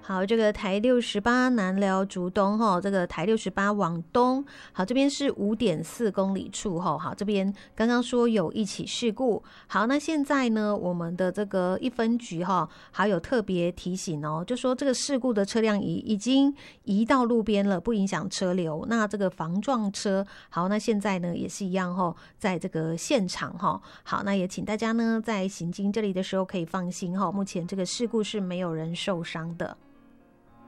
好，这个台68南寮竹东哈，这个台68往东，好，这边是5.4公里处哈，好，这边刚刚说有一起事故，好，那现在呢，我们的这个1分局哈，还有特别提醒哦，就说这个事故的车辆已经移到路边了，不影响车流。那这个防撞车，好，那现在呢也是一样哈，在这个现场哈，好，那也请大家呢在行经这里的时候可以放心哈，目前这个事故是没有人受伤的。